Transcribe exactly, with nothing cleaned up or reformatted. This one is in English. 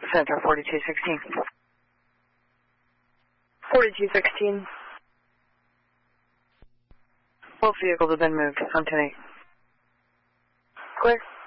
Center forty-two sixteen. forty-two sixteen. Both vehicles have been moved on ten eight. Clear.